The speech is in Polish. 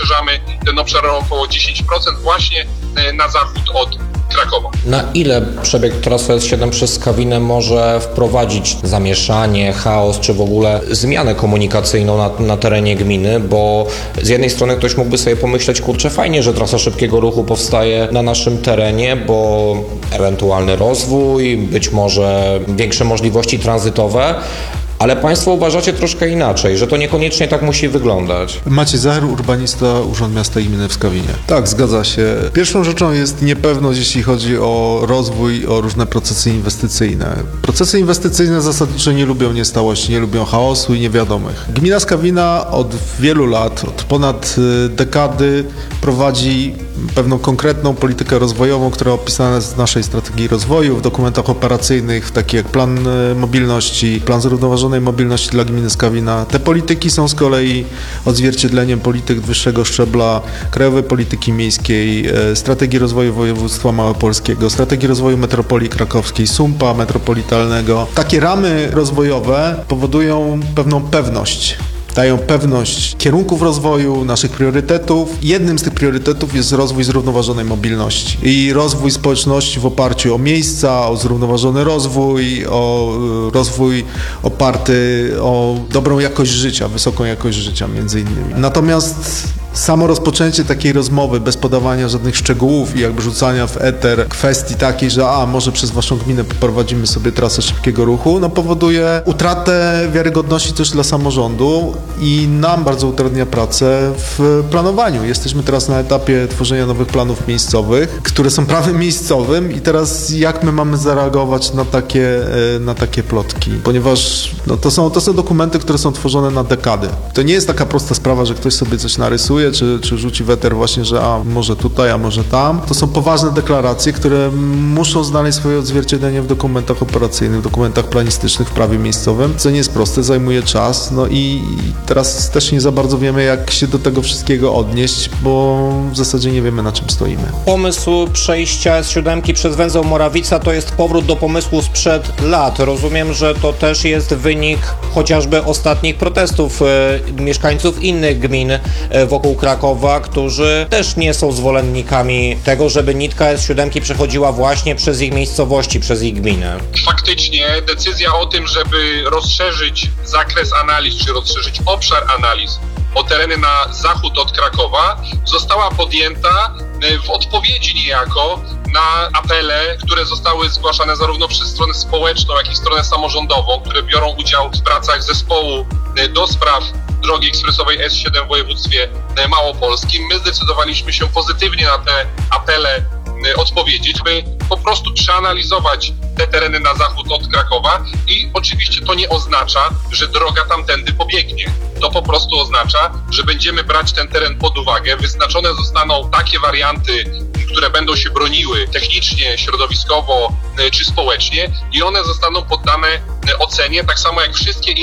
rozszerzamy ten obszar o około 10% właśnie na zachód od Krakowa. Na ile przebieg trasy S7 przez Skawinę może wprowadzić zamieszanie, chaos, czy w ogóle zmianę komunikacyjną na terenie gminy? Bo z jednej strony ktoś mógłby sobie pomyśleć, kurczę, fajnie, że trasa szybkiego ruchu powstaje na naszym terenie, bo ewentualny rozwój, być może większe możliwości tranzytowe, ale Państwo uważacie troszkę inaczej, że to niekoniecznie tak musi wyglądać. Maciej Zachar, urbanista, Urząd Miasta i Gminy w Skawinie. Tak, zgadza się. Pierwszą rzeczą jest niepewność, jeśli chodzi o rozwój, o różne procesy inwestycyjne. Procesy inwestycyjne zasadniczo nie lubią niestałości, nie lubią chaosu i niewiadomych. Gmina Skawina od wielu lat, od ponad dekady prowadzi pewną konkretną politykę rozwojową, która opisana jest w naszej strategii rozwoju, w dokumentach operacyjnych, takich jak plan mobilności, plan zrównoważonej mobilności dla gminy Skawina. Te polityki są z kolei odzwierciedleniem polityk wyższego szczebla, krajowej polityki miejskiej, strategii rozwoju województwa małopolskiego, strategii rozwoju metropolii krakowskiej, SUMP-a metropolitalnego. Takie ramy rozwojowe powodują pewną pewność. Dają pewność kierunków rozwoju, naszych priorytetów. Jednym z tych priorytetów jest rozwój zrównoważonej mobilności i rozwój społeczności w oparciu o miejsca, o zrównoważony rozwój, o rozwój oparty o dobrą jakość życia, wysoką jakość życia między innymi. Natomiast samo rozpoczęcie takiej rozmowy bez podawania żadnych szczegółów i jakby rzucania w eter kwestii takiej, że może przez waszą gminę poprowadzimy sobie trasę szybkiego ruchu, no powoduje utratę wiarygodności też dla samorządu i nam bardzo utrudnia pracę w planowaniu. Jesteśmy teraz na etapie tworzenia nowych planów miejscowych, które są prawem miejscowym i teraz jak my mamy zareagować na takie plotki? Ponieważ to są dokumenty, które są tworzone na dekady. To nie jest taka prosta sprawa, że ktoś sobie coś narysuje, czy rzuci weter właśnie, że może tutaj, a może tam. To są poważne deklaracje, które muszą znaleźć swoje odzwierciedlenie w dokumentach operacyjnych, w dokumentach planistycznych, w prawie miejscowym, co nie jest proste, zajmuje czas, no i teraz też nie za bardzo wiemy, jak się do tego wszystkiego odnieść, bo w zasadzie nie wiemy, na czym stoimy. Pomysł przejścia S7 przez węzeł Morawica to jest powrót do pomysłu sprzed lat. Rozumiem, że to też jest wynik chociażby ostatnich protestów mieszkańców innych gmin wokół Krakowa, którzy też nie są zwolennikami tego, żeby nitka S7 przechodziła właśnie przez ich miejscowości, przez ich gminę. Faktycznie decyzja o tym, żeby rozszerzyć zakres analiz, czy rozszerzyć obszar analiz o tereny na zachód od Krakowa została podjęta w odpowiedzi niejako na apele, które zostały zgłaszane zarówno przez stronę społeczną, jak i stronę samorządową, które biorą udział w pracach zespołu do spraw drogi ekspresowej S7 w województwie małopolskim. My zdecydowaliśmy się pozytywnie na te apele odpowiedzieć, by po prostu przeanalizować te tereny na zachód od Krakowa i oczywiście to nie oznacza, że droga tamtędy pobiegnie. To po prostu oznacza, że będziemy brać ten teren pod uwagę. Wyznaczone zostaną takie warianty, które będą się broniły technicznie, środowiskowo czy społecznie i one zostaną poddane ocenie, tak samo jak wszystkie